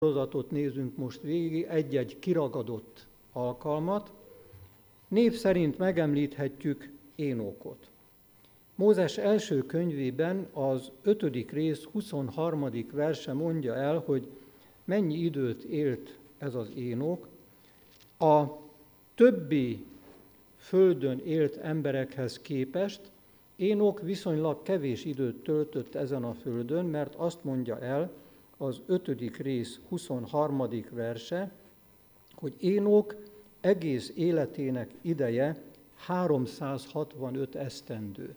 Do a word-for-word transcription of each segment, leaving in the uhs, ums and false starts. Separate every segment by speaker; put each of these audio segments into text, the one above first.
Speaker 1: sorozatot nézünk most végig, egy-egy kiragadott alkalmat. Név szerint megemlíthetjük Énokot. Mózes első könyvében az ötödik rész huszonharmadik verse mondja el, hogy mennyi időt élt ez az Énok. A többi földön élt emberekhez képest Énok viszonylag kevés időt töltött ezen a földön, mert azt mondja el az ötödik rész huszonharmadik verse, hogy Énok egész életének ideje háromszázhatvanöt esztendő.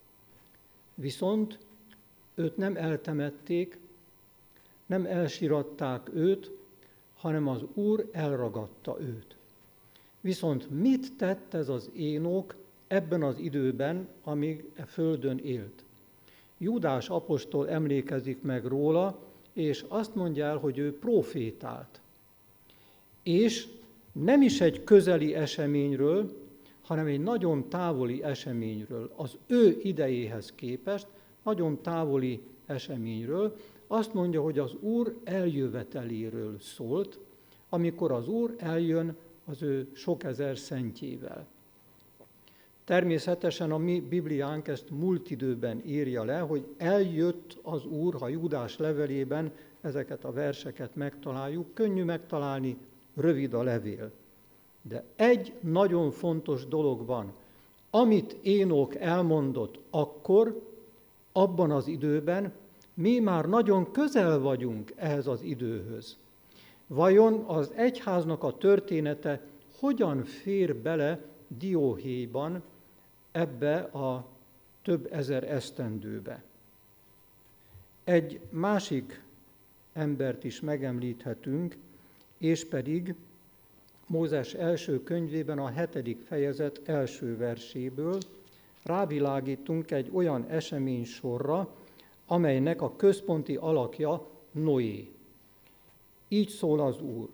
Speaker 1: Viszont őt nem eltemették, nem elsiratták őt, hanem az Úr elragadta őt. Viszont mit tett ez az Énok ebben az időben, amíg e földön élt? Júdás apostol emlékezik meg róla, és azt mondja el, hogy ő profétált. És nem is egy közeli eseményről, hanem egy nagyon távoli eseményről, az ő idejéhez képest nagyon távoli eseményről. Azt mondja, hogy az Úr eljöveteléről szólt, amikor az Úr eljön az ő sok ezer szentjével. Természetesen a mi Bibliánk ezt múlt időben írja le, hogy eljött az Úr, ha Júdás levelében ezeket a verseket megtaláljuk, könnyű megtalálni, rövid a levél. De egy nagyon fontos dolog van, amit Énok elmondott akkor, abban az időben, mi már nagyon közel vagyunk ehhez az időhöz. Vajon az egyháznak a története hogyan fér bele Dióhéjban ebbe a több ezer esztendőbe? Egy másik embert is megemlíthetünk, és pedig Mózes első könyvében a hetedik fejezet első verséből rávilágítunk egy olyan eseménysorra, amelynek a központi alakja Noé. Így szól az Úr.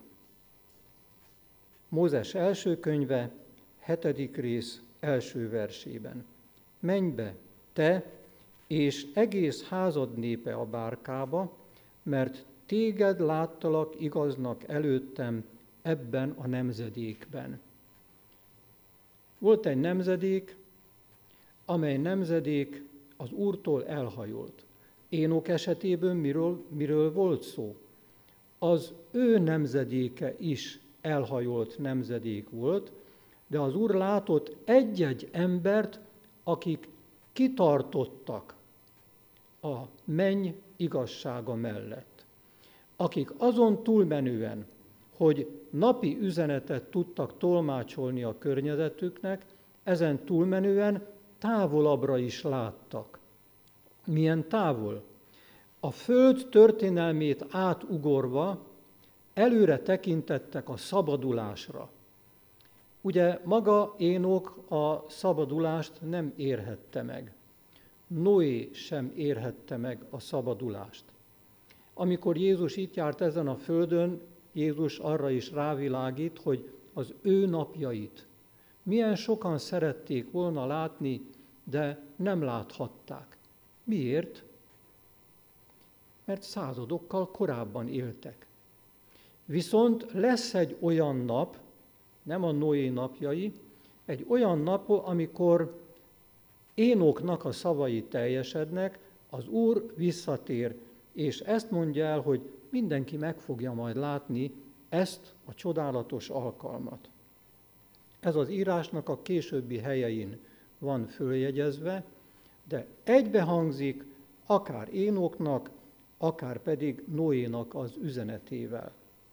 Speaker 1: Mózes első könyve, hetedik rész első versében. Menj be, te és egész házad népe a bárkába, mert téged láttalak igaznak előttem ebben a nemzedékben. Volt egy nemzedék, amely nemzedék az Úrtól elhajolt. Énok esetében miről, miről volt szó? Az ő nemzedéke is elhajolt nemzedék volt, de az Úr látott egy-egy embert, akik kitartottak a menny igazsága mellett. Akik azon túlmenően, hogy napi üzenetet tudtak tolmácsolni a környezetüknek, ezen túlmenően távolabbra is láttak. Milyen távol? A föld történelmét átugorva előre tekintettek a szabadulásra. Ugye maga Énok a szabadulást nem érhette meg. Noé sem érhette meg a szabadulást. Amikor Jézus itt járt ezen a földön, Jézus arra is rávilágít, hogy az ő napjait milyen sokan szerették volna látni, de nem láthatták. Miért? Mert századokkal korábban éltek. Viszont lesz egy olyan nap, nem a Noé napjai, egy olyan nap, amikor Énoknak a szavai teljesednek, az Úr visszatér, és ezt mondja el, hogy mindenki meg fogja majd látni ezt a csodálatos alkalmat. Ez az írásnak a későbbi helyein van följegyezve, de egybehangzik akár Énoknak, akár pedig Noénak az üzenetével.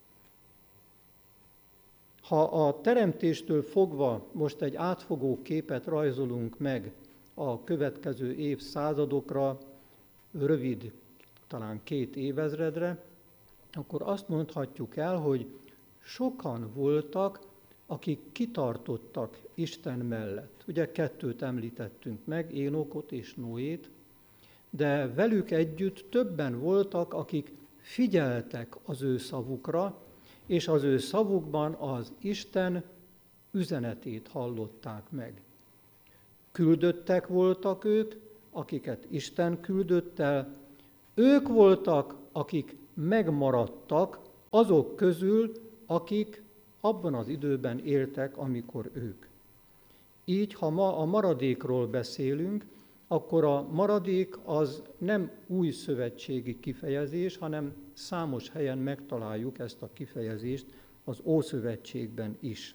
Speaker 1: Ha a teremtéstől fogva most egy átfogó képet rajzolunk meg a következő évszázadokra, rövid, talán két évezredre, akkor azt mondhatjuk el, hogy sokan voltak, akik kitartottak Isten mellett. Ugye kettőt említettünk meg, Énokot és Noét, de velük együtt többen voltak, akik figyeltek az ő szavukra, és az ő szavukban az Isten üzenetét hallották meg. Küldöttek voltak ők, akiket Isten küldött el, ők voltak, akik megmaradtak azok közül, akik abban az időben éltek, amikor ők. Így, ha ma a maradékról beszélünk, akkor a maradék az nem új szövetségi kifejezés, hanem számos helyen megtaláljuk ezt a kifejezést az Ószövetségben is.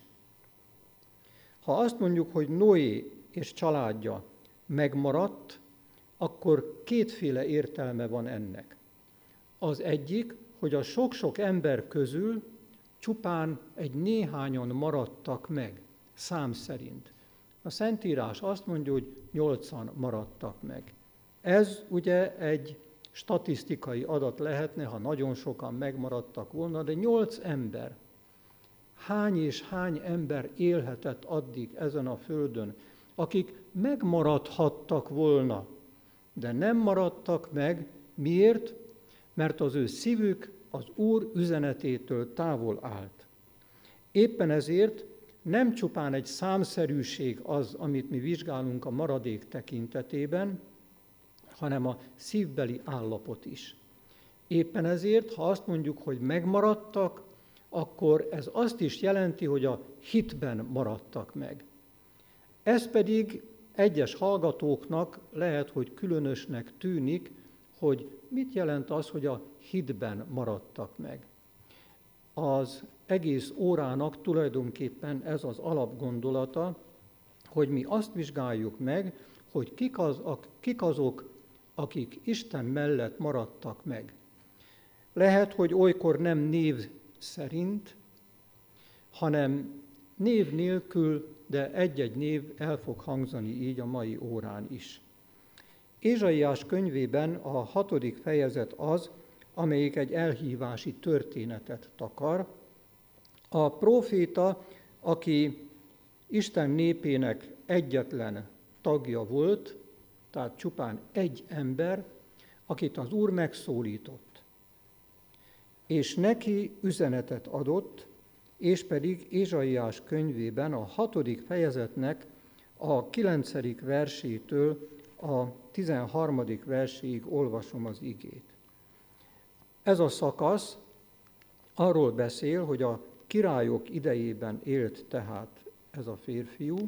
Speaker 1: Ha azt mondjuk, hogy Noé és családja megmaradt, akkor kétféle értelme van ennek. Az egyik, hogy a sok-sok ember közül csupán egy néhányan maradtak meg, szám szerint. A Szentírás azt mondja, hogy nyolcan maradtak meg. Ez ugye egy statisztikai adat lehetne, ha nagyon sokan megmaradtak volna, de nyolc ember. Hány és hány ember élhetett addig ezen a földön, akik megmaradhattak volna, de nem maradtak meg. Miért? Mert az ő szívük az Úr üzenetétől távol állt. Éppen ezért nem csupán egy számszerűség az, amit mi vizsgálunk a maradék tekintetében, hanem a szívbeli állapot is. Éppen ezért, ha azt mondjuk, hogy megmaradtak, akkor ez azt is jelenti, hogy a hitben maradtak meg. Ez pedig egyes hallgatóknak lehet, hogy különösnek tűnik, hogy mit jelent az, hogy a hitben maradtak meg. Az egész órának tulajdonképpen ez az alapgondolata, hogy mi azt vizsgáljuk meg, hogy kik, az, kik azok, akik Isten mellett maradtak meg. Lehet, hogy olykor nem név szerint, hanem név nélkül, de egy-egy név el fog hangzani így a mai órán is. Ézsaiás könyvében a hatodik fejezet az, amelyik egy elhívási történetet takar. A próféta, aki Isten népének egyetlen tagja volt, tehát csupán egy ember, akit az Úr megszólított, és neki üzenetet adott, és pedig Ézsaiás könyvében a hatodik fejezetnek a kilencedik versétől a tizenharmadik verséig olvasom az igét. Ez a szakasz arról beszél, hogy a királyok idejében élt tehát ez a férfiú,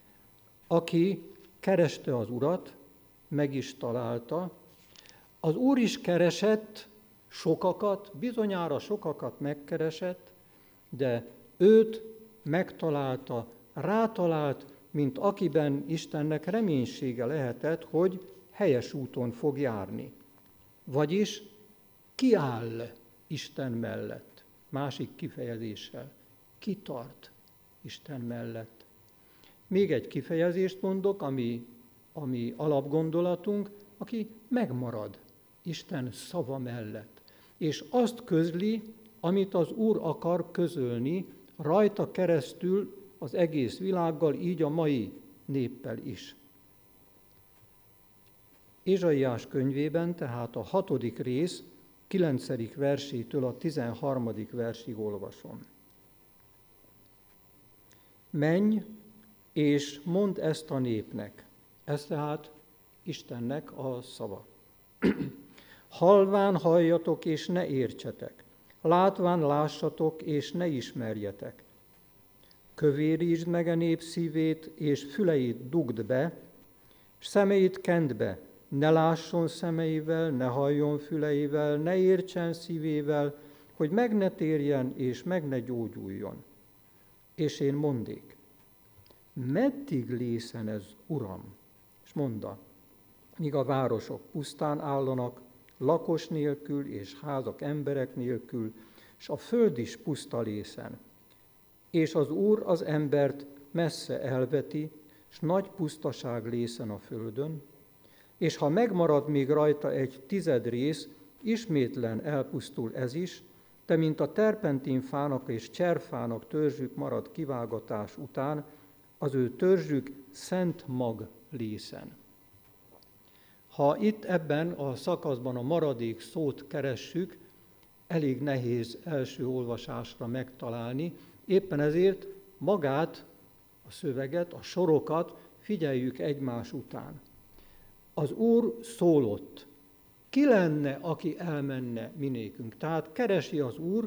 Speaker 1: aki kereste az Urat, meg is találta. Az Úr is keresett sokakat, bizonyára sokakat megkeresett, de őt megtalálta, rátalált, mint akiben Istennek reménysége lehetett, hogy helyes úton fog járni. Vagyis kiáll Isten mellett, másik kifejezéssel, kitart Isten mellett. Még egy kifejezést mondok, ami, ami alapgondolatunk, aki megmarad Isten szava mellett, és azt közli, amit az Úr akar közölni, rajta keresztül az egész világgal, így a mai néppel is. Ézsaiás könyvében, tehát a hatodik rész, kilencedik versétől a tizenharmadik versig olvasom. Menj, és mondd ezt a népnek. Ez tehát Istennek a szava. Halván halljatok, és ne értsetek. Látván lássatok, és ne ismerjetek. Kövérítsd meg a nép szívét, és füleit dugd be, s szemeit kend be, ne lásson szemeivel, ne halljon füleivel, ne értsen szívével, hogy meg ne térjen, és meg ne gyógyuljon. És én mondék, meddig lészen ez, Uram? És mondta, míg a városok pusztán állanak, lakos nélkül, és házak emberek nélkül, s a föld is puszta lészen. És az Úr az embert messze elveti, s nagy pusztaság lészen a földön, és ha megmarad még rajta egy tized rész, ismétlen elpusztul ez is, de mint a terpentinfának és cserfának törzsük marad kivágatás után, az ő törzsük szent mag lészen. Ha itt ebben a szakaszban a maradék szót keressük, elég nehéz első olvasásra megtalálni, éppen ezért magát, a szöveget, a sorokat figyeljük egymás után. Az Úr szólott. Ki lenne, aki elmenne minékünk? Tehát keresi az Úr,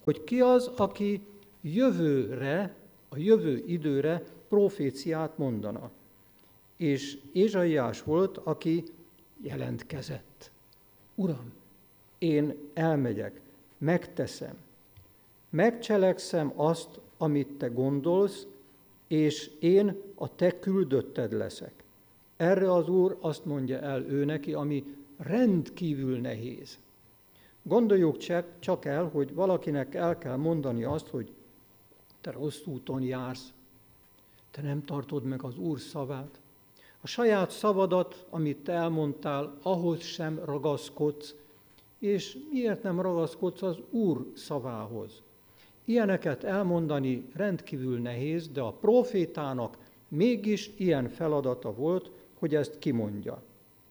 Speaker 1: hogy ki az, aki jövőre, a jövő időre proféciát mondana. És Ézsaiás volt, aki jelentkezett. Uram, én elmegyek, megteszem, megcselekszem azt, amit te gondolsz, és én a te küldötted leszek. Erre az Úr azt mondja el ő neki, ami rendkívül nehéz. Gondoljuk csak el, hogy valakinek el kell mondani azt, hogy te rossz úton jársz, te nem tartod meg az Úr szavát. A saját szavadat, amit te elmondtál, ahhoz sem ragaszkodsz, és miért nem ragaszkodsz az Úr szavához? Ilyeneket elmondani rendkívül nehéz, de a prófétának mégis ilyen feladata volt, hogy ezt kimondja.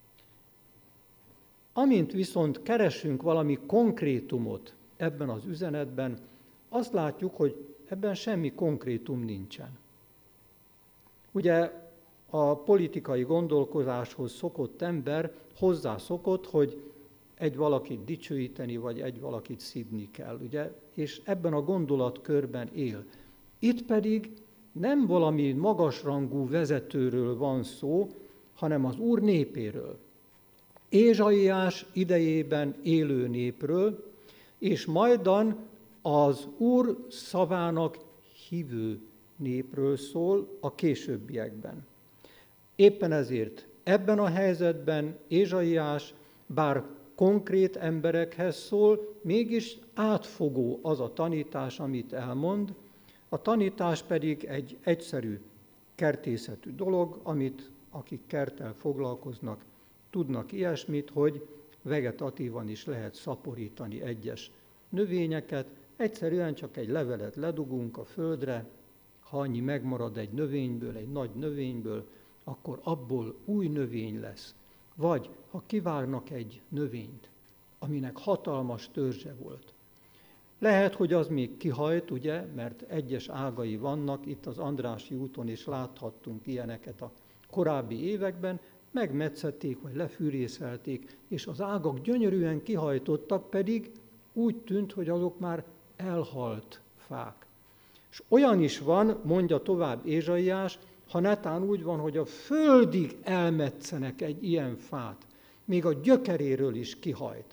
Speaker 1: Amint viszont keresünk valami konkrétumot ebben az üzenetben, azt látjuk, hogy ebben semmi konkrétum nincsen. Ugye a politikai gondolkozáshoz szokott ember hozzászokott, hogy egy valakit dicsőíteni, vagy egy valakit szidni kell, ugye? És ebben a gondolatkörben él. Itt pedig nem valami magasrangú vezetőről van szó, hanem az Úr népéről. Ézsaiás idejében élő népről, és majdan az Úr szavának hívő népről szól a későbbiekben. Éppen ezért ebben a helyzetben Ézsaiás, bár konkrét emberekhez szól, mégis átfogó az a tanítás, amit elmond. A tanítás pedig egy egyszerű kertészetű dolog, amit akik kerttel foglalkoznak, tudnak ilyesmit, hogy vegetatívan is lehet szaporítani egyes növényeket. Egyszerűen csak egy levelet ledugunk a földre, ha annyi megmarad egy növényből, egy nagy növényből, akkor abból új növény lesz. Vagy ha kivágnak egy növényt, aminek hatalmas törzse volt. Lehet, hogy az még kihajt, ugye, mert egyes ágai vannak, itt az Andrássy úton is láthattunk ilyeneket a korábbi években, megmetszették, vagy lefűrészelték, és az ágak gyönyörűen kihajtottak, pedig úgy tűnt, hogy azok már elhalt fák. És olyan is van, mondja tovább Ézsaiás, ha netán úgy van, hogy a földig elmetszenek egy ilyen fát, még a gyökeréről is kihajt.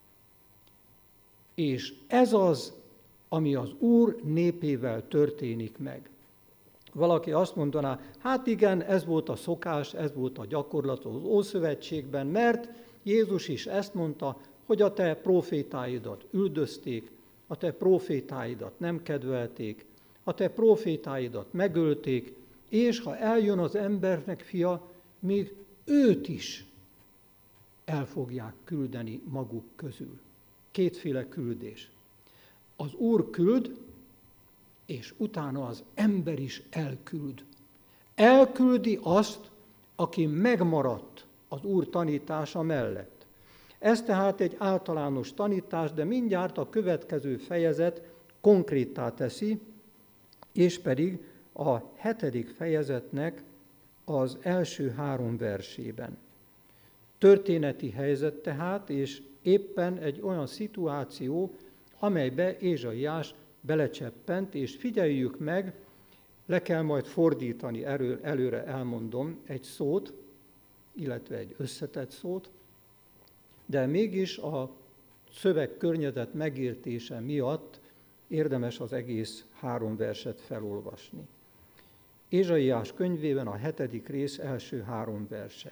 Speaker 1: És ez az, ami az Úr népével történik meg. Valaki azt mondaná, hát igen, ez volt a szokás, ez volt a gyakorlat az Ószövetségben, mert Jézus is ezt mondta, hogy a te prófétáidat üldözték, a te prófétáidat nem kedvelték, a te prófétáidat megölték, és ha eljön az embernek fia, még őt is el fogják küldeni maguk közül. Kétféle küldés. Az Úr küld, és utána az ember is elküld. Elküldi azt, aki megmaradt az Úr tanítása mellett. Ez tehát egy általános tanítás, de mindjárt a következő fejezet konkréttá teszi, és pedig a hetedik fejezetnek az első három versében. Történeti helyzet tehát, és éppen egy olyan szituáció, amelybe Ézsaiás belecseppent, és figyeljük meg, le kell majd fordítani, erről, előre elmondom egy szót, illetve egy összetett szót, de mégis a szövegkörnyezet megértése miatt érdemes az egész három verset felolvasni. Ézsaiás könyvében a hetedik rész első három verse.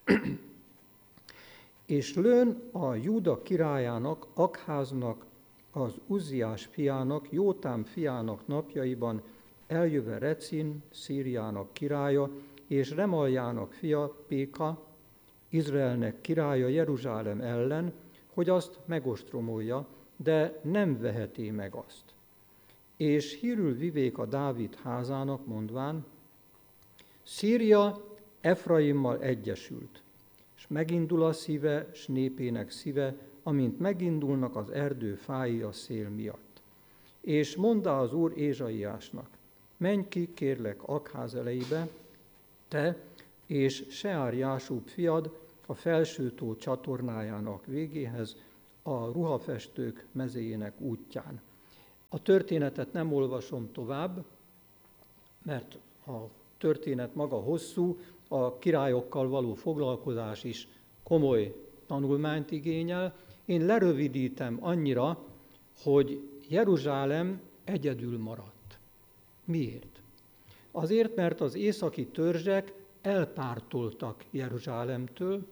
Speaker 1: És lőn a Júda királyának, Akháznak, az Uzziás fiának, Jótám fiának napjaiban eljöve Recin, Szíriának királya, és Remaljának fia Péka, Izraelnek királya Jeruzsálem ellen, hogy azt megostromolja, de nem veheti meg azt. És hírül vivék a Dávid házának, mondván, Szíria Efraimmal egyesült, és megindul a szíve, s népének szíve, amint megindulnak az erdő fái a szél miatt. És mondta az Úr Ézsaiásnak, menj ki, kérlek, Akház elejébe, te és Seár Jásub fiad a felsőtó csatornájának végéhez, a ruhafestők mezéjének útján. A történetet nem olvasom tovább, mert a történet maga hosszú, a királyokkal való foglalkozás is komoly tanulmányt igényel. Én lerövidítem annyira, hogy Jeruzsálem egyedül maradt. Miért? Azért, mert az északi törzsek elpártoltak Jeruzsálemtől,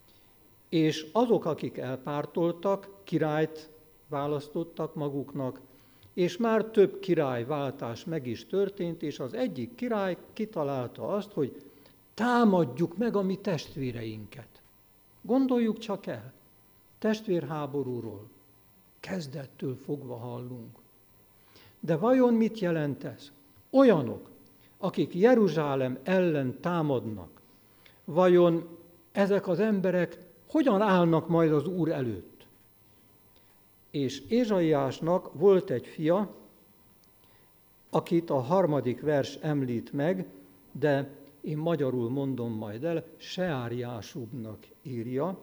Speaker 1: és azok, akik elpártoltak, királyt választottak maguknak, és már több királyváltás meg is történt, és az egyik király kitalálta azt, hogy támadjuk meg a mi testvéreinket. Gondoljuk csak el, testvérháborúról kezdettől fogva hallunk. De vajon mit jelent ez? Olyanok, akik Jeruzsálem ellen támadnak, vajon ezek az emberek hogyan állnak majd az Úr előtt? És Ézsaiásnak volt egy fia, akit a harmadik vers említ meg, de én magyarul mondom majd el, Seár-Jásubnak írja.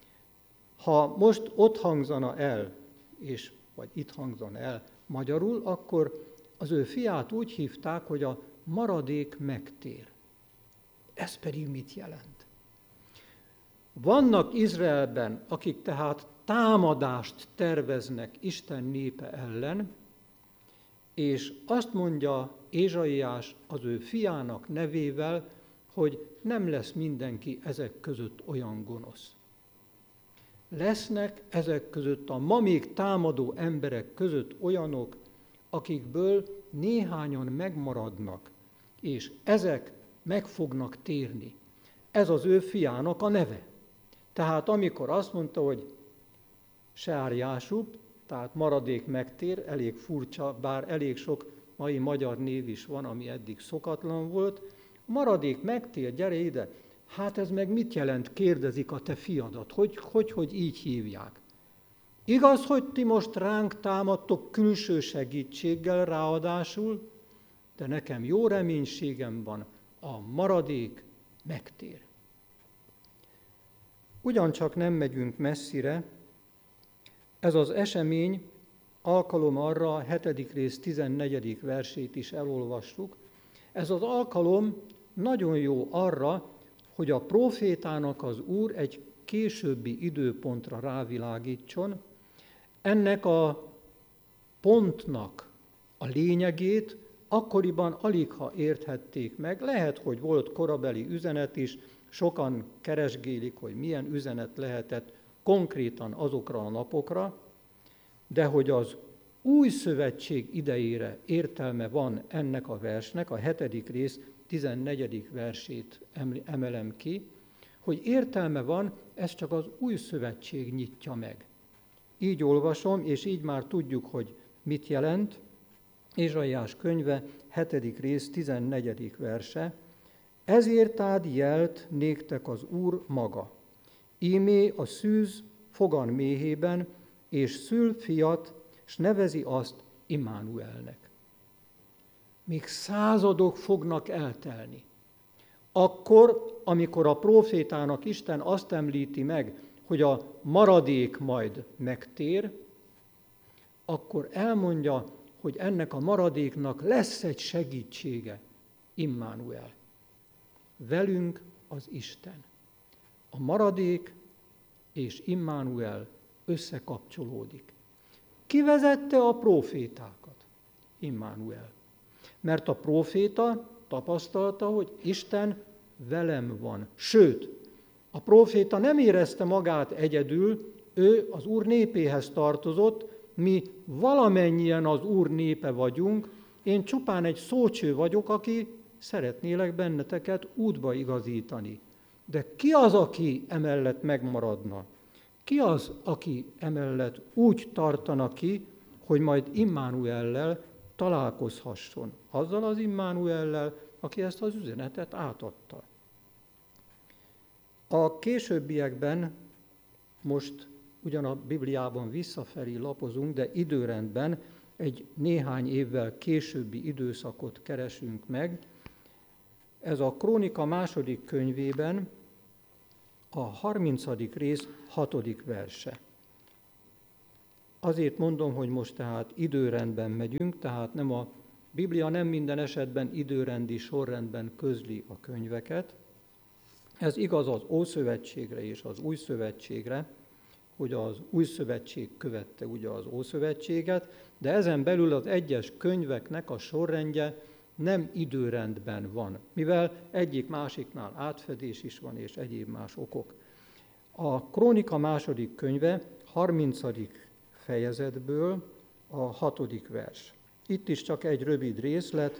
Speaker 1: Ha most ott hangzana el, és vagy itt hangzana el magyarul, akkor az ő fiát úgy hívták, hogy a maradék megtér. Ez pedig mit jelent? Vannak Izraelben, akik tehát támadást terveznek Isten népe ellen, és azt mondja Ézsaiás az ő fiának nevével, hogy nem lesz mindenki ezek között olyan gonosz. Lesznek ezek között a ma még támadó emberek között olyanok, akikből néhányan megmaradnak, és ezek meg fognak térni. Ez az ő fiának a neve. Tehát amikor azt mondta, hogy Seár-Jásub, tehát maradék megtér, elég furcsa, bár elég sok mai magyar név is van, ami eddig szokatlan volt, maradék megtér, gyere ide, hát ez meg mit jelent, kérdezik a te fiadat, hogy, hogy, hogy így hívják. Igaz, hogy ti most ránk támadtok külső segítséggel ráadásul, de nekem jó reménységem van, a maradék megtér. Ugyancsak nem megyünk messzire, ez az esemény alkalom arra, a hetedik rész tizennegyedik versét is elolvassuk. Ez az alkalom nagyon jó arra, hogy a prófétának az Úr egy későbbi időpontra rávilágítson. Ennek a pontnak a lényegét akkoriban aligha érthették meg. Lehet, hogy volt korabeli üzenet is, sokan keresgélik, hogy milyen üzenet lehetett konkrétan azokra a napokra, de hogy az új szövetség idejére értelme van ennek a versnek, a hetedik rész tizennegyedik versét emelem ki, hogy értelme van, ez csak az új szövetség nyitja meg. Így olvasom, és így már tudjuk, hogy mit jelent. Ézsaiás könyve, hetedik rész tizennegyedik verse. Ezért ád jelt néktek az Úr maga. Ímé a szűz fogan méhében, és szül fiat, s nevezi azt Immanuelnek. Még századok fognak eltelni. Akkor, amikor a prófétának Isten azt említi meg, hogy a maradék majd megtér, akkor elmondja, hogy ennek a maradéknak lesz egy segítsége, Immanuel. Velünk az Isten. A maradék és Immanuel összekapcsolódik. Ki vezette a prófétákat? Immanuel. Mert a próféta tapasztalta, hogy Isten velem van. Sőt, a próféta nem érezte magát egyedül, ő az Úr népéhez tartozott, mi valamennyien az Úr népe vagyunk, én csupán egy szócső vagyok, aki szeretnélek benneteket útba igazítani. De ki az, aki emellett megmaradna? Ki az, aki emellett úgy tartana ki, hogy majd Immanuellel találkozhasson? Azzal az Immanuellel, aki ezt az üzenetet átadta. A későbbiekben, most ugyan a Bibliában visszafelé lapozunk, de időrendben egy néhány évvel későbbi időszakot keresünk meg. Ez a Krónika második könyvében a harmincadik rész hatodik verse. Azért mondom, hogy most tehát időrendben megyünk, tehát nem a Biblia nem minden esetben időrendi sorrendben közli a könyveket. Ez igaz az Ószövetségre és az Új Szövetségre, hogy az Új Szövetség követte ugye az Ószövetséget, de ezen belül az egyes könyveknek a sorrendje nem időrendben van, mivel egyik másiknál átfedés is van, és egyéb más okok. A Krónika második könyve harmincadik fejezetből a hatodik vers. Itt is csak egy rövid részlet.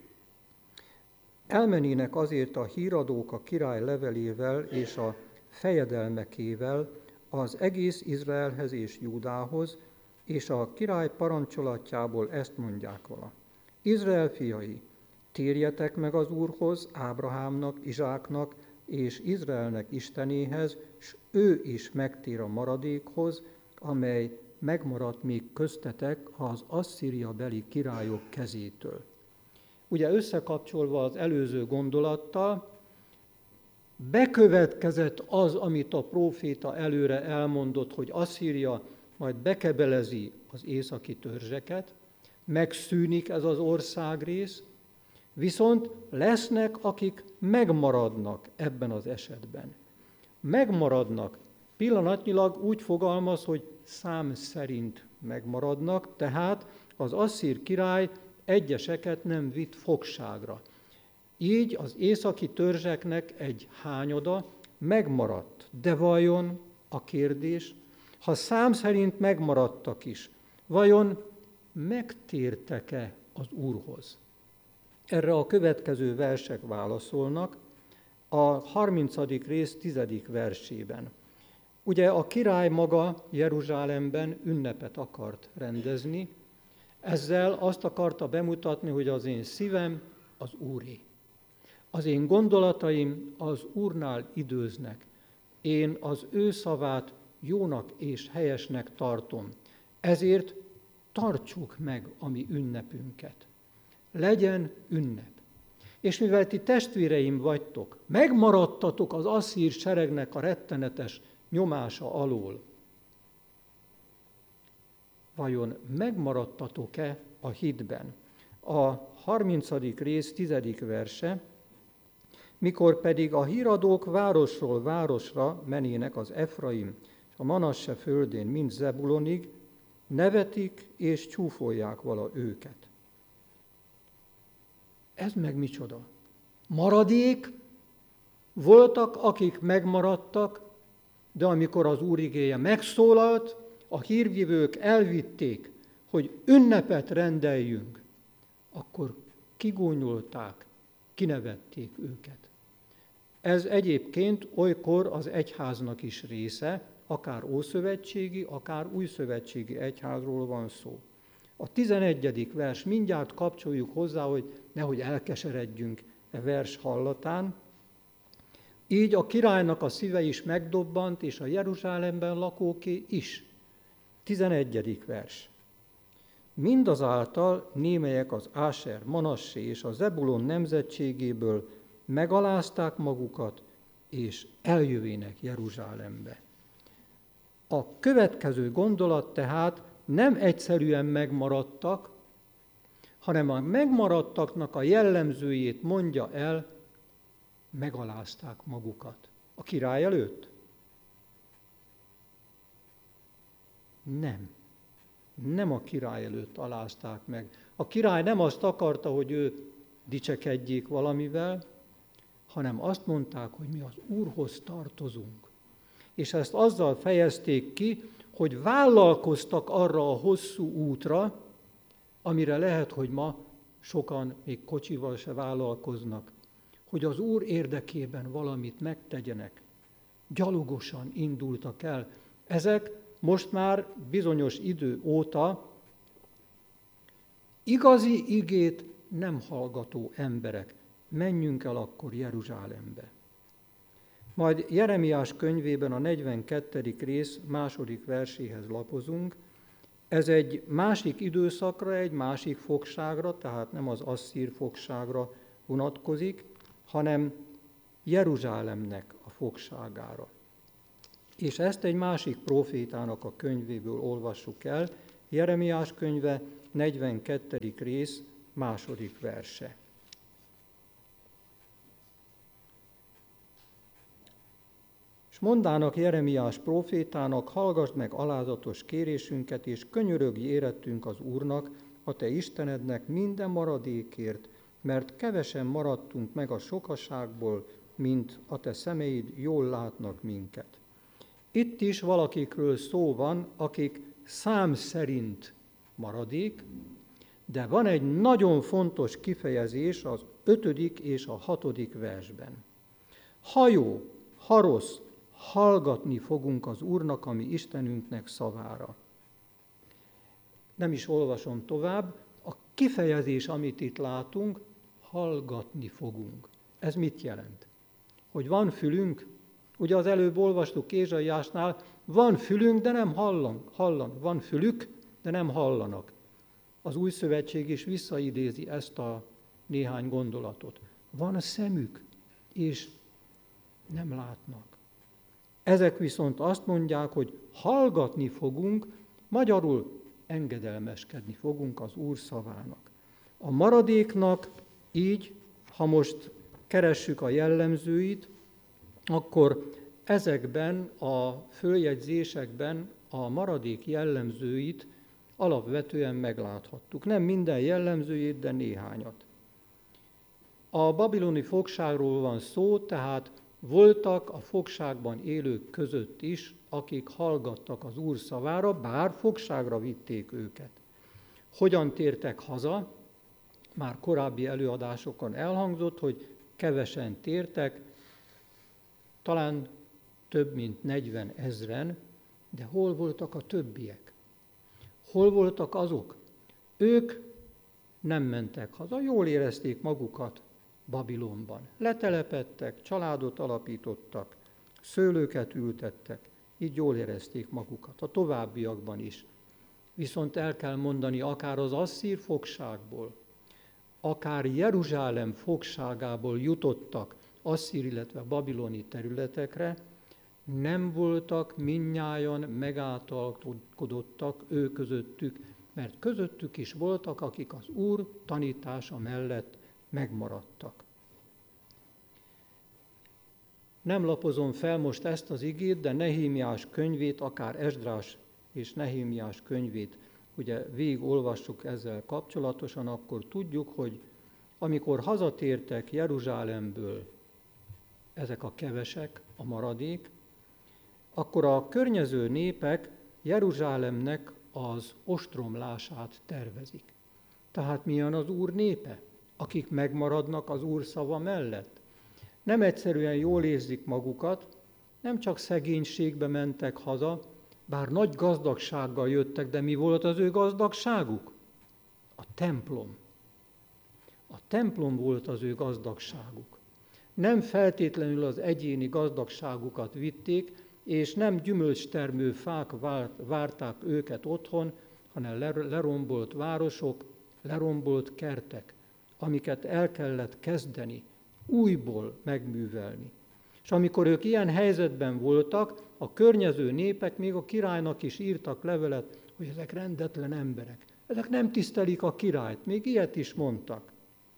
Speaker 1: Elmenének azért a híradók a király levelével és a fejedelmekével az egész Izraelhez és Júdához, és a király parancsolatjából ezt mondják vala. Izrael fiai, térjetek meg az Úrhoz, Ábrahámnak, Izsáknak és Izraelnek Istenéhez, s ő is megtér a maradékhoz, amely megmaradt még köztetek az Asszíria beli királyok kezétől. Ugye összekapcsolva az előző gondolattal, bekövetkezett az, amit a próféta előre elmondott, hogy Asszíria majd bekebelezi az északi törzseket, megszűnik ez az országrész, viszont lesznek, akik megmaradnak ebben az esetben. Megmaradnak. Pillanatnyilag úgy fogalmaz, hogy szám szerint megmaradnak, tehát az asszír király egyeseket nem vitt fogságra. Így az északi törzseknek egy hányada megmaradt. De vajon a kérdés, ha szám szerint megmaradtak is, vajon megtértek-e az Úrhoz? Erre a következő versek válaszolnak a harmincadik rész tizedik versében. Ugye a király maga Jeruzsálemben ünnepet akart rendezni, ezzel azt akarta bemutatni, hogy az én szívem az Úré. Az én gondolataim az Úrnál időznek. Én az ő szavát jónak és helyesnek tartom. Ezért tartsuk meg a mi ünnepünket. Legyen ünnep. És mivel ti testvéreim vagytok, megmaradtatok az asszír seregnek a rettenetes nyomása alól, vajon megmaradtatok-e a hitben? A harmincadik rész tizedik verse, mikor pedig a híradók városról városra menének az Efraim és a Manasse földén, mind Zebulonig, nevetik és csúfolják vala őket. Ez meg micsoda? Maradék, voltak, akik megmaradtak, de amikor az Úr igéje megszólalt, a hírvivők elvitték, hogy ünnepet rendeljünk, akkor kigúnyolták, kinevették őket. Ez egyébként olykor az egyháznak is része, akár ószövetségi, akár újszövetségi egyházról van szó. A tizenegyedik vers, mindjárt kapcsoljuk hozzá, hogy nehogy elkeseredjünk e vers hallatán. Így a királynak a szíve is megdobbant, és a Jeruzsálemben lakóké is. tizenegyedik vers. Mindazáltal némelyek az Áser, Manassé és a Zebulon nemzetségéből megalázták magukat, és eljövének Jeruzsálembe. A következő gondolat tehát nem egyszerűen megmaradtak, hanem a megmaradtaknak a jellemzőjét mondja el, megalázták magukat. A király előtt? Nem. Nem a király előtt alázták meg. A király nem azt akarta, hogy ő dicsekedjék valamivel, hanem azt mondták, hogy mi az Úrhoz tartozunk. És ezt azzal fejezték ki, hogy vállalkoztak arra a hosszú útra, amire lehet, hogy ma sokan még kocsival se vállalkoznak, hogy az Úr érdekében valamit megtegyenek. Gyalogosan indultak el. Ezek most már bizonyos idő óta igazi igét nem hallgató emberek. Menjünk el akkor Jeruzsálembe. Majd Jeremiás könyvében a negyvenkettedik rész második verséhez lapozunk. Ez egy másik időszakra, egy másik fogságra, tehát nem az asszír fogságra vonatkozik, hanem Jeruzsálemnek a fogságára. És ezt egy másik prófétának a könyvéből olvassuk el, Jeremiás könyve, negyvenkettedik rész, második verse. És mondának Jeremiás prófétának, hallgassd meg alázatos kérésünket, és könyörögj érettünk az Úrnak, a te Istenednek minden maradékért, mert kevesen maradtunk meg a sokaságból, mint a te szemeid jól látnak minket. Itt is valakikről szó van, akik szám szerint maradék, de van egy nagyon fontos kifejezés az ötödik és a hatodik versben. Ha jó, ha rossz, hallgatni fogunk az Úrnak, a mi Istenünknek szavára. Nem is olvasom tovább, a kifejezés, amit itt látunk, hallgatni fogunk. Ez mit jelent? Hogy van fülünk? Ugye az előbb olvastuk Ézsaiásnál, van fülünk, de nem hallan, hallan. Van fülük, de nem hallanak. Az Új Szövetség is visszaidézi ezt a néhány gondolatot. Van a szemük, és nem látnak. Ezek viszont azt mondják, hogy hallgatni fogunk, magyarul engedelmeskedni fogunk az Úr szavának. A maradéknak így, ha most keressük a jellemzőit, akkor ezekben a följegyzésekben a maradék jellemzőit alapvetően megláthattuk. Nem minden jellemzőjét, de néhányat. A babiloni fogságról van szó, tehát voltak a fogságban élők között is, akik hallgattak az Úr szavára, bár fogságra vitték őket. Hogyan tértek haza? Már korábbi előadásokon elhangzott, hogy kevesen tértek, talán több mint negyven ezren, de hol voltak a többiek? Hol voltak azok? Ők nem mentek haza, jól érezték magukat Babilonban. Letelepedtek, családot alapítottak, szőlőket ültettek, így jól érezték magukat, a továbbiakban is. Viszont el kell mondani, akár az asszír fogságból, akár Jeruzsálem fogságából jutottak asszír, illetve babiloni területekre, nem voltak mindnyájan megáltalkodottak ő közöttük, mert közöttük is voltak, akik az Úr tanítása mellett megmaradtak. Nem lapozom fel most ezt az igét, de Nehémiás könyvét, akár Esdrás és Nehémiás könyvét, ugye végig olvassuk ezzel kapcsolatosan, akkor tudjuk, hogy amikor hazatértek Jeruzsálemből ezek a kevesek, a maradék, akkor a környező népek Jeruzsálemnek az ostromlását tervezik. Tehát milyen az Úr népe, akik megmaradnak az Úr szava mellett? Nem egyszerűen jól érzik magukat, nem csak szegénységbe mentek haza, bár nagy gazdagsággal jöttek, de mi volt az ő gazdagságuk? A templom. A templom volt az ő gazdagságuk. Nem feltétlenül az egyéni gazdagságukat vitték, és nem gyümölcstermő fák várták őket otthon, hanem lerombolt városok, lerombolt kertek, amiket el kellett kezdeni, újból megművelni. És amikor ők ilyen helyzetben voltak, a környező népek még a királynak is írtak levelet, hogy ezek rendetlen emberek, ezek nem tisztelik a királyt, még ilyet is mondtak.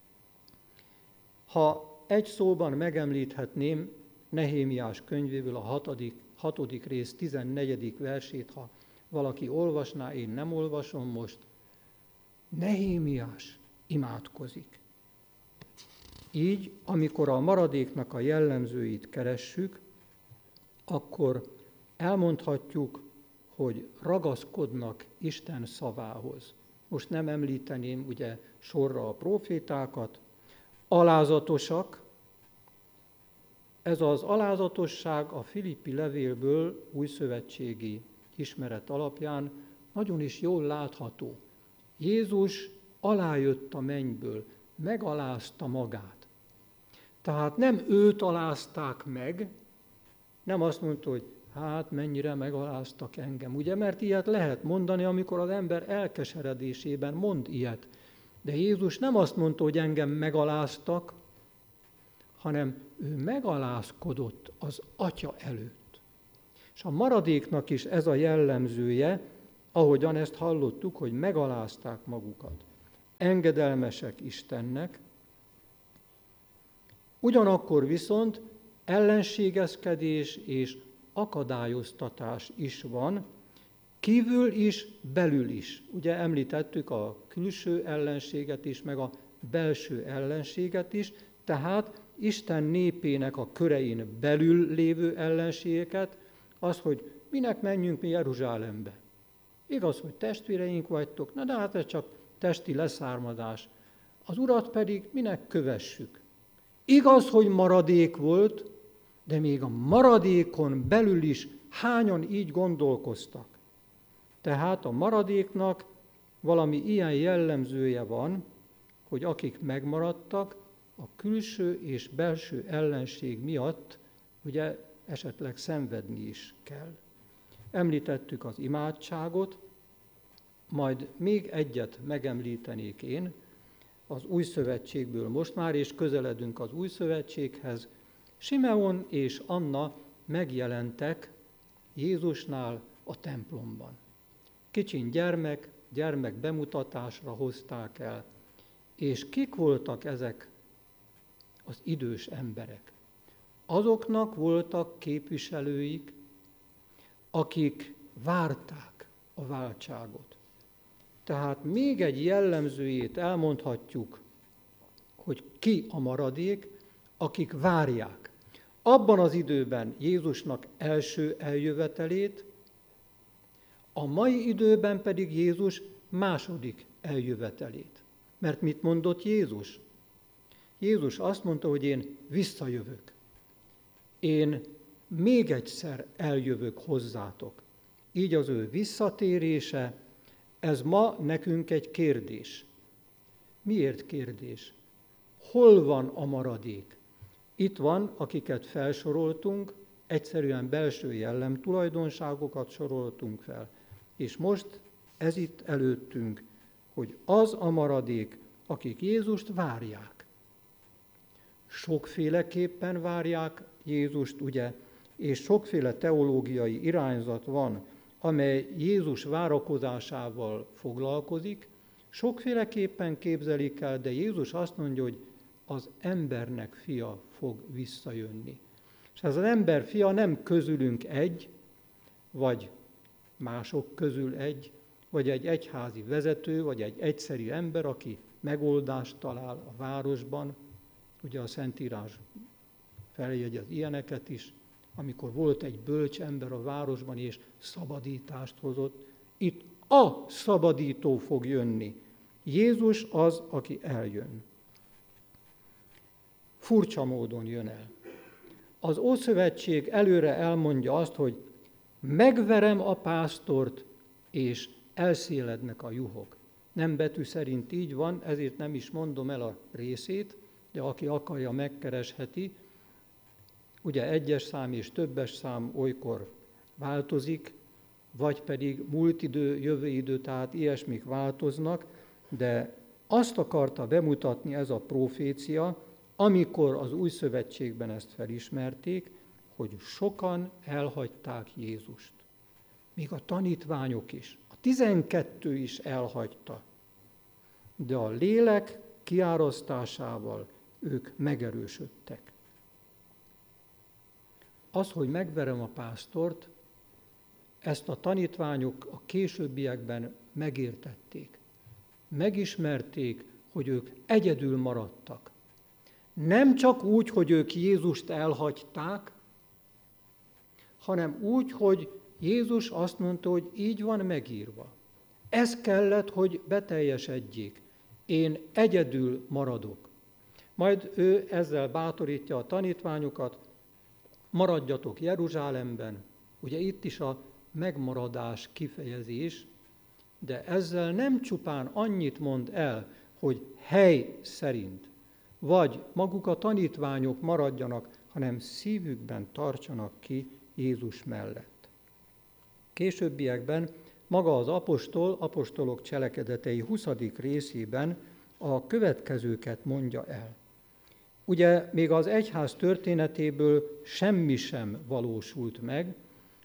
Speaker 1: Ha egy szóban megemlíthetném Nehémiás könyvéből a hatodik, hatodik rész tizennegyedik versét, ha valaki olvasná, én nem olvasom most, Nehémiás imádkozik. Így, amikor a maradéknak a jellemzőit keressük, akkor elmondhatjuk, hogy ragaszkodnak Isten szavához. Most nem említeném ugye sorra a prófétákat, alázatosak. Ez az alázatosság a Filippi levélből újszövetségi ismeret alapján nagyon is jól látható. Jézus alájött a mennyből, megalázta magát. Tehát nem őt alázták meg, nem azt mondta, hogy hát mennyire megaláztak engem, ugye, mert ilyet lehet mondani, amikor az ember elkeseredésében mond ilyet. De Jézus nem azt mondta, hogy engem megaláztak, hanem ő megalázkodott az Atya előtt. És a maradéknak is ez a jellemzője, ahogyan ezt hallottuk, hogy megalázták magukat. Engedelmesek Istennek, ugyanakkor viszont ellenségezkedés és akadályoztatás is van, kívül is, belül is. Ugye említettük a külső ellenséget is, meg a belső ellenséget is, tehát Isten népének a körein belül lévő ellenségeket, az, hogy minek menjünk mi Jeruzsálembe. Igaz, hogy testvéreink vagytok, na de hát ez csak testi leszármazás. Az Urat pedig minek kövessük. Igaz, hogy maradék volt, de még a maradékon belül is hányan így gondolkoztak. Tehát a maradéknak valami ilyen jellemzője van, hogy akik megmaradtak, a külső és belső ellenség miatt ugye esetleg szenvedni is kell. Említettük az imádságot, majd még egyet megemlítenék én az Új Szövetségből most már, és közeledünk az Új Szövetséghez. Simeon és Anna megjelentek Jézusnál a templomban. Kicsin gyermek, gyermek bemutatásra hozták el. És kik voltak ezek az idős emberek? Azoknak voltak képviselőik, akik várták a váltságot. Tehát még egy jellemzőjét elmondhatjuk, hogy ki a maradék, akik várják. Abban az időben Jézusnak első eljövetelét, a mai időben pedig Jézus második eljövetelét. Mert mit mondott Jézus? Jézus azt mondta, hogy én visszajövök. Én még egyszer eljövök hozzátok. Így az ő visszatérése, ez ma nekünk egy kérdés. Miért kérdés? Hol van a maradék? Itt van, akiket felsoroltunk, egyszerűen belső jellemtulajdonságokat soroltunk fel. És most ez itt előttünk, hogy az a maradék, akik Jézust várják. Sokféleképpen várják Jézust, ugye, és sokféle teológiai irányzat van, amely Jézus várakozásával foglalkozik, sokféleképpen képzelik el, de Jézus azt mondja, hogy az embernek fia fog visszajönni. És ez az ember fia nem közülünk egy, vagy mások közül egy, vagy egy egyházi vezető, vagy egy egyszerű ember, aki megoldást talál a városban. Ugye a Szentírás feljegyez ilyeneket is, amikor volt egy bölcs ember a városban, és szabadítást hozott. Itt a szabadító fog jönni. Jézus az, aki eljön. Furcsa módon jön el. Az Ószövetség előre elmondja azt, hogy megverem a pásztort, és elszélednek a juhok. Nem betű szerint így van, ezért nem is mondom el a részét, de aki akarja, megkeresheti. Ugye egyes szám és többes szám olykor változik, vagy pedig múlt idő, jövő idő, tehát ilyesmik változnak, de azt akarta bemutatni ez a profécia, amikor az Új Szövetségben ezt felismerték, hogy sokan elhagyták Jézust. Még a tanítványok is, a tizenkettő is elhagyta. De a lélek kiárasztásával ők megerősödtek. Az, hogy megverem a pásztort, ezt a tanítványok a későbbiekben megértették. Megismerték, hogy ők egyedül maradtak. Nem csak úgy, hogy ők Jézust elhagyták, hanem úgy, hogy Jézus azt mondta, hogy így van megírva. Ez kellett, hogy beteljesedjék. Én egyedül maradok. Majd ő ezzel bátorítja a tanítványokat, maradjatok Jeruzsálemben. Ugye itt is a megmaradás kifejezés, de ezzel nem csupán annyit mond el, hogy hely szerint, vagy maguk a tanítványok maradjanak, hanem szívükben tartsanak ki Jézus mellett. Későbbiekben maga az apostol, apostolok cselekedetei huszadik részében a következőket mondja el. Ugye még az egyház történetéből semmi sem valósult meg,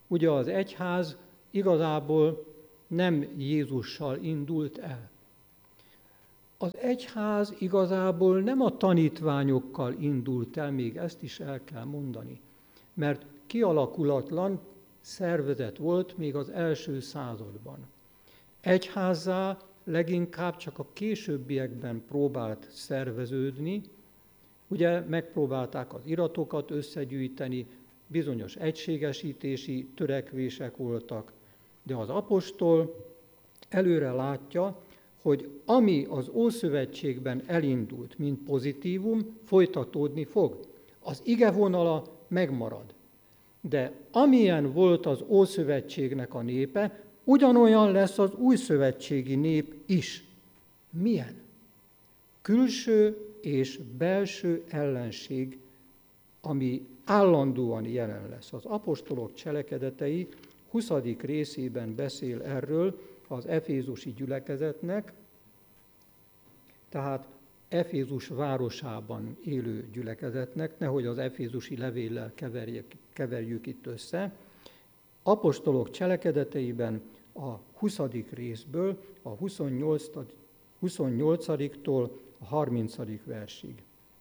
Speaker 1: Ugye az egyház igazából nem Jézussal indult el. Az egyház igazából nem a tanítványokkal indult el, még ezt is el kell mondani, mert kialakulatlan szervezet volt még az első században. Egyházzá leginkább csak a későbbiekben próbált szerveződni, ugye megpróbálták az iratokat összegyűjteni, bizonyos egységesítési törekvések voltak, de az apostol előre látja, hogy ami az Ószövetségben elindult, mint pozitívum, folytatódni fog. Az ige vonala megmarad. De amilyen volt az Ószövetségnek a népe, ugyanolyan lesz az újszövetségi nép is. Milyen? Külső és belső ellenség, ami állandóan jelen lesz. Az apostolok cselekedetei huszadik részében beszél erről az efézusi gyülekezetnek, tehát Efézus városában élő gyülekezetnek, nehogy az efézusi levéllel keverjük, keverjük itt össze. Apostolok cselekedeteiben a huszadik részből a huszonnyolcadiktól a harmincadik versig.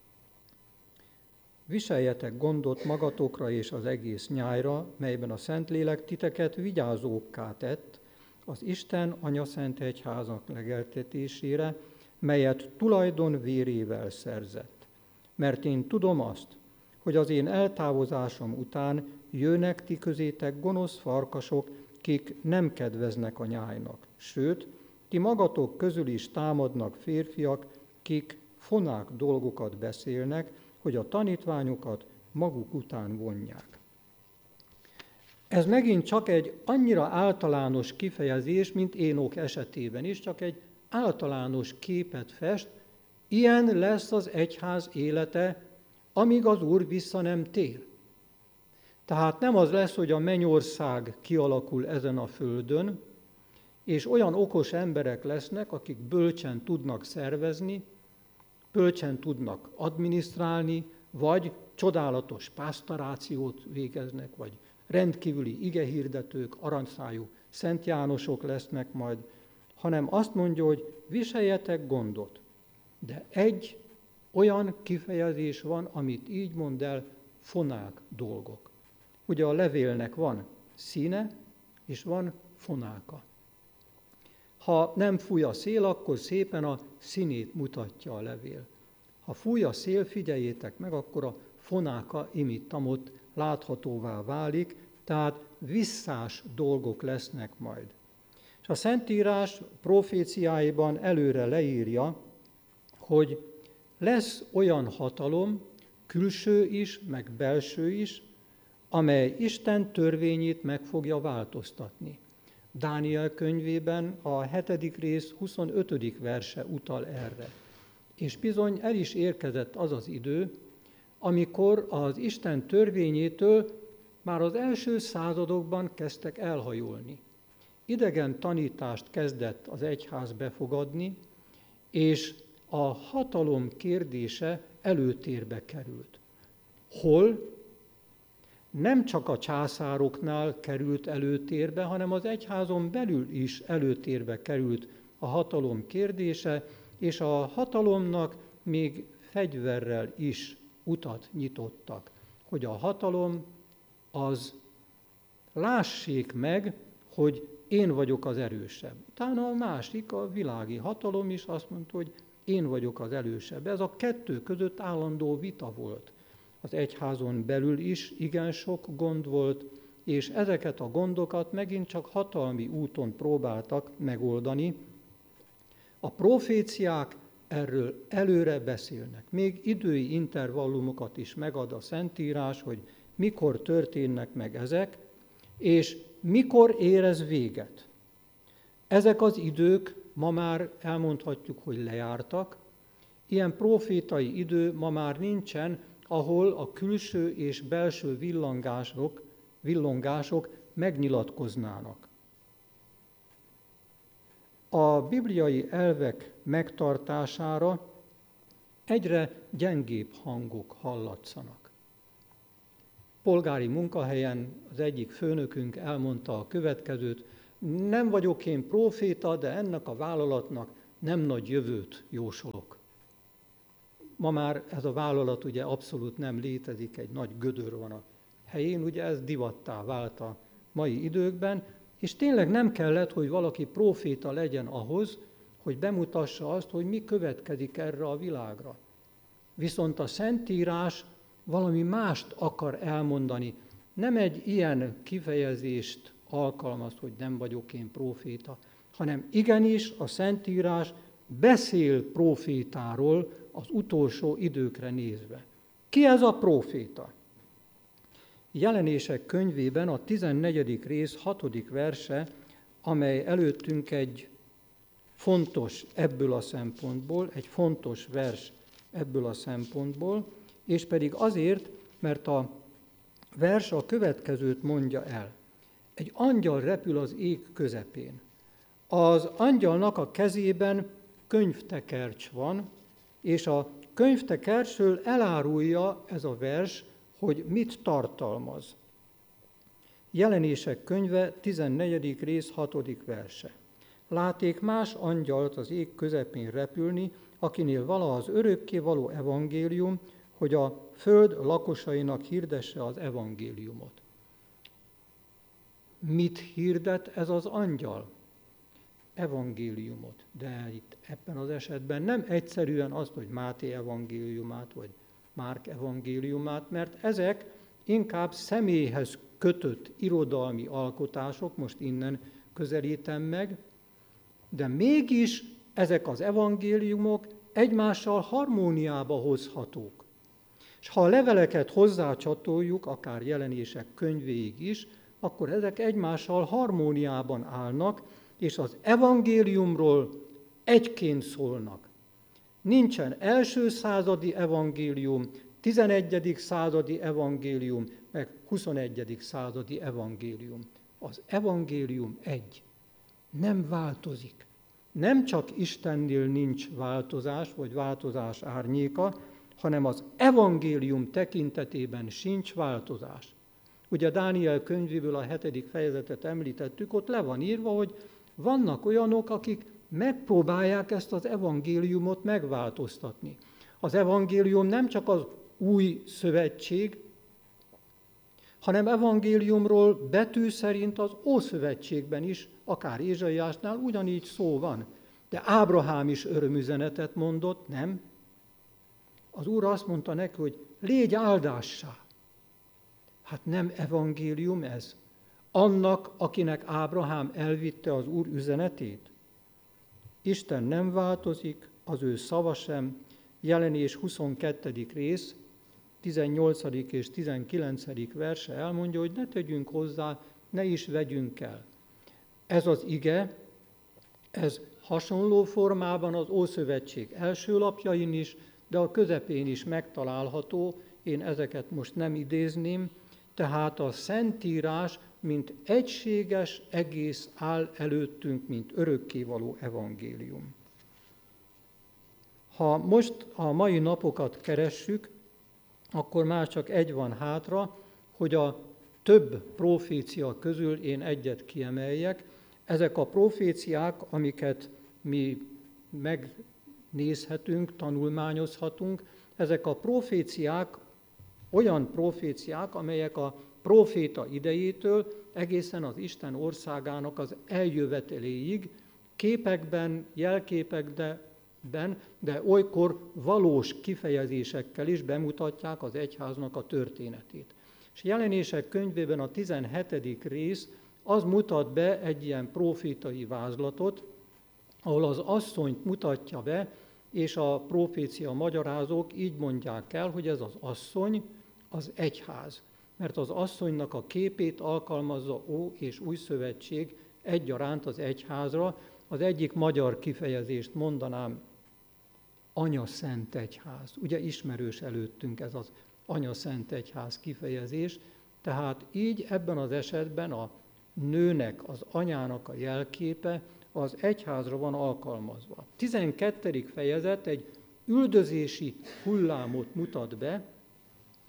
Speaker 1: Viseljetek gondot magatokra és az egész nyájra, melyben a Szentlélek titeket vigyázókká tett az Isten Anyaszent Egyházak legeltetésére, melyet tulajdon vérével szerzett. Mert én tudom azt, hogy az én eltávozásom után jönnek ti közétek gonosz farkasok, kik nem kedveznek a nyájnak. Sőt, ti magatok közül is támadnak férfiak, kik fonák dolgokat beszélnek, hogy a tanítványokat maguk után vonják. Ez megint csak egy annyira általános kifejezés, mint Énok esetében is, csak egy általános képet fest. Ilyen lesz az egyház élete, amíg az Úr vissza nem tér. Tehát nem az lesz, hogy a mennyország kialakul ezen a földön, és olyan okos emberek lesznek, akik bölcsen tudnak szervezni, bölcsen tudnak adminisztrálni, vagy csodálatos pásztorációt végeznek, vagy rendkívüli igehirdetők, aranyszájú Szent Jánosok lesznek majd, hanem azt mondja, hogy viseljetek gondot. De egy olyan kifejezés van, amit így mond el, fonák dolgok. Ugye a levélnek van színe, és van fonáka. Ha nem fúj a szél, akkor szépen a színét mutatja a levél. Ha fúj a szél, figyeljétek meg, akkor a fonáka imittamot láthatóvá válik, tehát visszás dolgok lesznek majd. És a Szentírás proféciáiban előre leírja, hogy lesz olyan hatalom, külső is, meg belső is, amely Isten törvényét meg fogja változtatni. Dániel könyvében a hetedik rész huszonötödik verse utal erre. És bizony el is érkezett az az idő, amikor az Isten törvényétől már az első századokban kezdtek elhajolni. Idegen tanítást kezdett az egyház befogadni, és a hatalom kérdése előtérbe került. Hol? Nem csak a császároknál került előtérbe, hanem az egyházon belül is előtérbe került a hatalom kérdése, és a hatalomnak még fegyverrel is utat nyitottak, hogy a hatalom az lássék meg, hogy én vagyok az erősebb. Utána a másik, a világi hatalom is azt mondta, hogy én vagyok az erősebb. Ez a kettő között állandó vita volt. Az egyházon belül is igen sok gond volt, és ezeket a gondokat megint csak hatalmi úton próbáltak megoldani. A proféciák erről előre beszélnek. Még idői intervallumokat is megad a Szentírás, hogy mikor történnek meg ezek, és mikor ér ez véget. Ezek az idők ma már elmondhatjuk, hogy lejártak. Ilyen profétai idő ma már nincsen, ahol a külső és belső villangások, villongások megnyilatkoznának. A bibliai elvek megtartására egyre gyengébb hangok hallatszanak. polgári munkahelyen az egyik főnökünk elmondta a következőt: nem vagyok én próféta, de ennek a vállalatnak nem nagy jövőt jósolok. Ma már ez a vállalat ugye abszolút nem létezik, egy nagy gödör van a helyén, ugye ez divattá vált a mai időkben, és tényleg nem kellett, hogy valaki próféta legyen ahhoz, hogy bemutassa azt, hogy mi következik erre a világra. Viszont a Szentírás valami mást akar elmondani. Nem egy ilyen kifejezést alkalmaz, hogy nem vagyok én próféta, hanem igenis a Szentírás beszél prófétáról az utolsó időkre nézve. Ki ez a próféta? Jelenések könyvében a tizennegyedik rész hatodik verse, amely előttünk egy fontos ebből a szempontból, egy fontos vers ebből a szempontból, és pedig azért, mert a vers a következőt mondja el. Egy angyal repül az ég közepén. Az angyalnak a kezében könyvtekercs van, és a könyvtekercsről elárulja ez a vers, hogy mit tartalmaz. Jelenések könyve tizennegyedik rész hatodik verse. Láték más angyalt az ég közepén repülni, akinél vala az örökkévaló evangélium, hogy a föld lakosainak hirdesse az evangéliumot. Mit hirdet ez az angyal? Evangéliumot. De itt ebben az esetben nem egyszerűen azt, hogy Máté evangéliumát, vagy Márk evangéliumát, mert ezek inkább személyhez kötött irodalmi alkotások, most innen közelítem meg, de mégis ezek az evangéliumok egymással harmóniába hozhatók. És ha a leveleket hozzácsatoljuk, akár Jelenések könyvéig is, akkor ezek egymással harmóniában állnak, és az evangéliumról egyként szólnak. Nincsen első századi evangélium, tizenegyedik századi evangélium, meg huszonegyedik századi evangélium. Az evangélium egy. Nem változik. Nem csak Istennél nincs változás, vagy változás árnyéka, hanem az evangélium tekintetében sincs változás. Ugye Dániel könyvéből a hetedik fejezetet említettük, ott le van írva, hogy vannak olyanok, akik megpróbálják ezt az evangéliumot megváltoztatni. Az evangélium nem csak az új szövetség, hanem evangéliumról betű szerint az Ószövetségben is, akár Ézsaiásnál ugyanígy szó van. De Ábrahám is örömüzenetet mondott, nem? Az Úr azt mondta neki, hogy légy áldássá. Hát nem evangélium ez? Annak, akinek Ábrahám elvitte az Úr üzenetét? Isten nem változik, az ő szava sem. Jelenés huszonkettedik rész, tizennyolcadik és tizenkilencedik verse elmondja, hogy ne tegyünk hozzá, ne is vegyünk el. Ez az ige, ez hasonló formában az Ószövetség első lapjain is, de a közepén is megtalálható, én ezeket most nem idézném, tehát a Szentírás, mint egységes egész áll előttünk, mint örökkévaló evangélium. Ha most a mai napokat keressük, akkor már csak egy van hátra, hogy a több profécia közül én egyet kiemeljek. Ezek a proféciák, amiket mi megnézhetünk, tanulmányozhatunk, ezek a proféciák olyan proféciák, amelyek a próféta idejétől egészen az Isten országának az eljöveteléig képekben, jelképekben, de olykor valós kifejezésekkel is bemutatják az egyháznak a történetét. És Jelenések könyvében a tizenhetedik rész az mutat be egy ilyen prófétai vázlatot, ahol az asszonyt mutatja be, és a profécia magyarázók így mondják el, hogy ez az asszony az egyház. Mert az asszonynak a képét alkalmazza Ó és Új Szövetség egyaránt az egyházra. Az egyik magyar kifejezést mondanám, Anya Szent Egyház. Ugye ismerős előttünk ez az Anya Szent Egyház kifejezés. Tehát így ebben az esetben a nőnek, az anyának a jelképe az egyházra van alkalmazva. A tizenkettedik fejezet egy üldözési hullámot mutat be,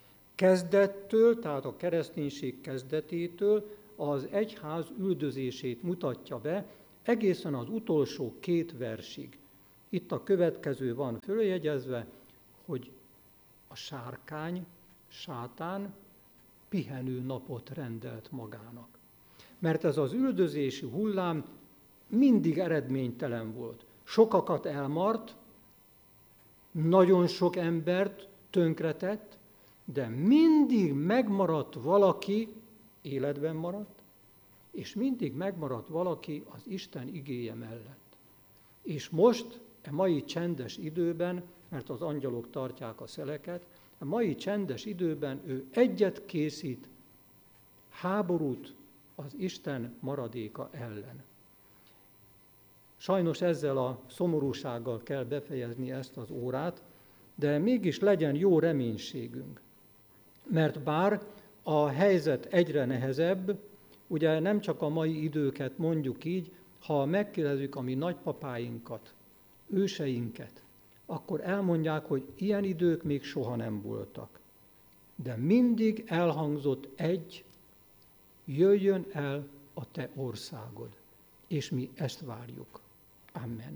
Speaker 1: kezdettől, tehát a kereszténység kezdetétől az egyház üldözését mutatja be, egészen az utolsó két versig. Itt a következő van följegyezve, hogy a sárkány, sátán pihenő napot rendelt magának. Mert ez az üldözési hullám mindig eredménytelen volt. Sokakat elmart, nagyon sok embert tönkretett, de mindig megmaradt valaki, életben maradt, és mindig megmaradt valaki az Isten igéje mellett. És most, a mai csendes időben, mert az angyalok tartják a szeleket, a mai csendes időben ő egyet készít, háborút az Isten maradéka ellen. Sajnos ezzel a szomorúsággal kell befejezni ezt az órát, de mégis legyen jó reménységünk. Mert bár a helyzet egyre nehezebb, ugye nem csak a mai időket mondjuk így, ha megkérdezzük a mi nagypapáinkat, őseinket, akkor elmondják, hogy ilyen idők még soha nem voltak. De mindig elhangzott egy, jöjjön el a te országod. És mi ezt várjuk. Amen.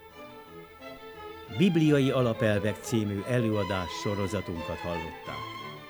Speaker 2: Bibliai alapelvek című előadás sorozatunkat hallották.